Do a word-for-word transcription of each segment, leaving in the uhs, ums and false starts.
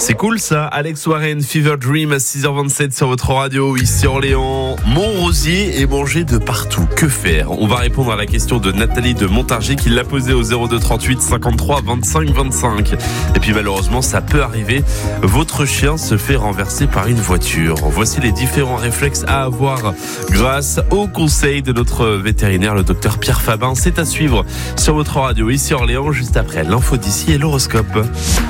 C'est cool ça, Alex Warren, Fever Dream à six heures vingt-sept sur votre radio, ici Orléans. Montrosier est mangé de partout, que faire? On va répondre à la question de Nathalie de Montargis qui l'a posée au zéro deux trente-huit cinquante-trois vingt-cinq vingt-cinq. Et puis malheureusement, ça peut arriver, votre chien se fait renverser par une voiture. Voici les différents réflexes à avoir grâce au conseil de notre vétérinaire, le docteur Pierre Fabin. C'est à suivre sur votre radio, ici Orléans, juste après l'info d'ici et l'horoscope.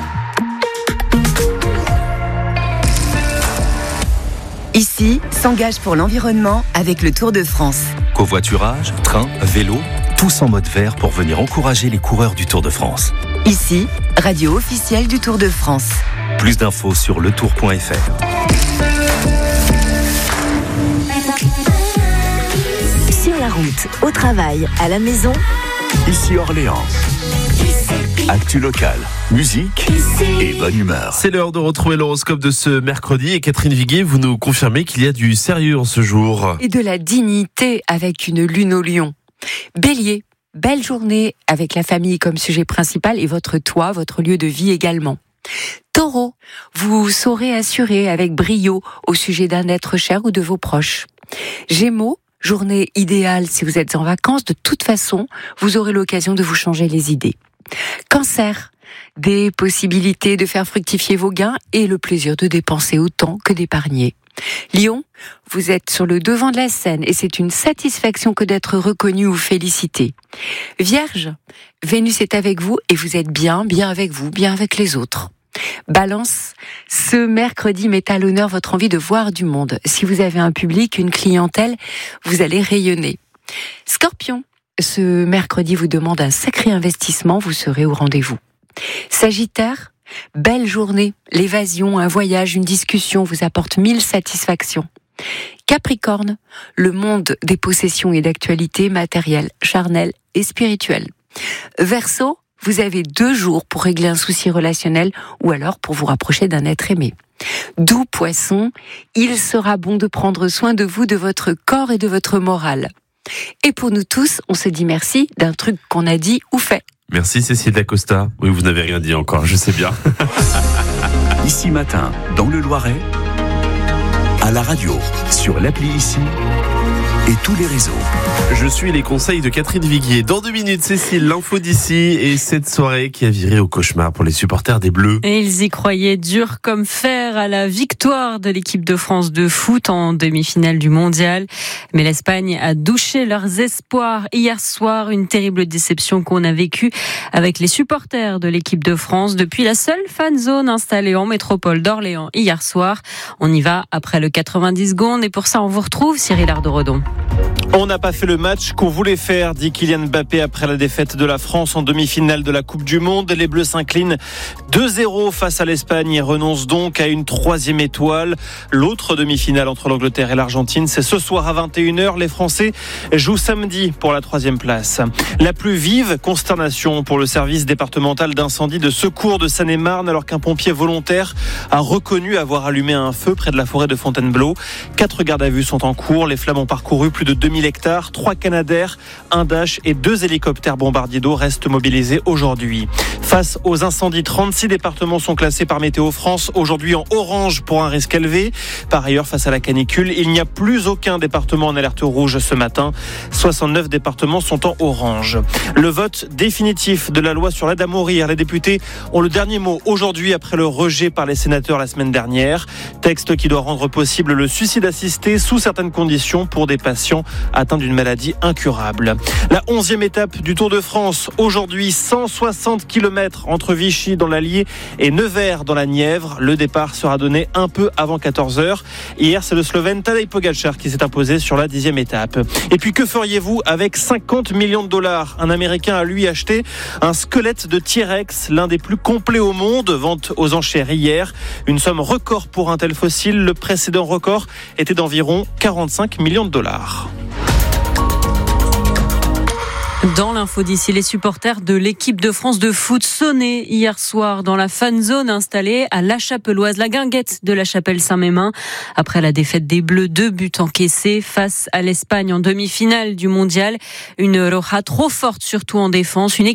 Ici, s'engage pour l'environnement avec le Tour de France. Covoiturage, train, vélo, tous en mode vert pour venir encourager les coureurs du Tour de France. Ici, radio officielle du Tour de France. Plus d'infos sur le tour point f r. Sur la route, au travail, à la maison. Ici Orléans. Actu locale, musique et bonne humeur. C'est l'heure de retrouver l'horoscope de ce mercredi et Catherine Viguier, vous nous confirmez qu'il y a du sérieux en ce jour. Et de la dignité avec une lune au lion. Bélier, belle journée avec la famille comme sujet principal et votre toit, votre lieu de vie également. Taureau, vous saurez assurer avec brio au sujet d'un être cher ou de vos proches. Gémeaux, journée idéale si vous êtes en vacances. De toute façon, vous aurez l'occasion de vous changer les idées. Cancer, des possibilités de faire fructifier vos gains et le plaisir de dépenser autant que d'épargner. Lion, vous êtes sur le devant de la scène et c'est une satisfaction que d'être reconnu ou félicité. Vierge, Vénus est avec vous et vous êtes bien, bien avec vous, bien avec les autres. Balance, ce mercredi met à l'honneur votre envie de voir du monde. Si vous avez un public, une clientèle, vous allez rayonner. Scorpion, ce mercredi vous demande un sacré investissement, vous serez au rendez-vous. Sagittaire, belle journée, l'évasion, un voyage, une discussion vous apporte mille satisfactions. Capricorne, le monde des possessions et d'actualités matérielles, charnelles et spirituelles. Verseau, vous avez deux jours pour régler un souci relationnel ou alors pour vous rapprocher d'un être aimé. Doux Poisson, il sera bon de prendre soin de vous, de votre corps et de votre morale. Et pour nous tous, on se dit merci d'un truc qu'on a dit ou fait. Merci Cécile Dacosta. Oui, vous n'avez rien dit encore, je sais bien. Ici matin, dans le Loiret, à la radio, sur l'appli Ici et tous les réseaux. Je suis les conseils de Catherine Viguier. Dans deux minutes, Cécile, l'info d'ici et cette soirée qui a viré au cauchemar pour les supporters des Bleus. Et ils y croyaient dur comme fer à la victoire de l'équipe de France de foot en demi-finale du mondial. Mais l'Espagne a douché leurs espoirs hier soir. Une terrible déception qu'on a vécue avec les supporters de l'équipe de France depuis la seule fan zone installée en métropole d'Orléans hier soir. On y va après le quatre-vingt-dix secondes et pour ça on vous retrouve Cyril Ardoredon. On n'a pas fait le match qu'on voulait faire, dit Kylian Mbappé après la défaite de la France en demi-finale de la Coupe du Monde. Les Bleus s'inclinent deux zéro face à l'Espagne et renoncent donc à une troisième étoile. L'autre demi-finale entre l'Angleterre et l'Argentine, c'est ce soir à vingt et une heures. Les Français jouent samedi pour la troisième place. La plus vive consternation pour le service départemental d'incendie de secours de Seine-et-Marne alors qu'un pompier volontaire a reconnu avoir allumé un feu près de la forêt de Fontainebleau. Quatre gardes à vue sont en cours. Les flammes ont parcouru plus de deux mille hectares. Trois Canadair, un Dash et deux hélicoptères bombardiers d'eau restent mobilisés aujourd'hui. Face aux incendies, trente-six départements sont classés par Météo France aujourd'hui en orange pour un risque élevé. Par ailleurs, face à la canicule, il n'y a plus aucun département en alerte rouge ce matin. soixante-neuf départements sont en orange. Le vote définitif de la loi sur l'aide à mourir. Les députés ont le dernier mot aujourd'hui après le rejet par les sénateurs la semaine dernière. Texte qui doit rendre possible le suicide assisté sous certaines conditions pour des patients atteints d'une maladie incurable. La onzième étape du Tour de France. Aujourd'hui, cent soixante kilomètres entre Vichy dans l'Allier et Nevers dans la Nièvre. Le départ sera donné un peu avant quatorze heures. Hier, c'est le Slovène Tadej Pogačar qui s'est imposé sur la dixième étape. Et puis, que feriez-vous avec cinquante millions de dollars? Un Américain a lui acheté un squelette de T-Rex, l'un des plus complets au monde, vente aux enchères hier. Une somme record pour un tel fossile. Le précédent record était d'environ quarante-cinq millions de dollars. Dans l'info d'ici, les supporters de l'équipe de France de foot sonnaient hier soir dans la fan zone installée à La Chapelloise, la guinguette de la Chapelle-Saint-Mémin. Après la défaite des Bleus, deux buts encaissés face à l'Espagne en demi-finale du mondial. Une roja trop forte, surtout en défense. Une équipe